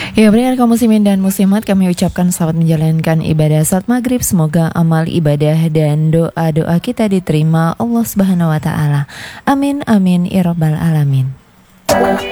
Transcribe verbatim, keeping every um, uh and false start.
Ya, pendengar kaum muslimin dan muslimat, kami ucapkan selamat menjalankan ibadah salat maghrib. Semoga amal ibadah dan doa-doa kita diterima Allah Subhanahu wa taala. Amin amin ya rabbal alamin.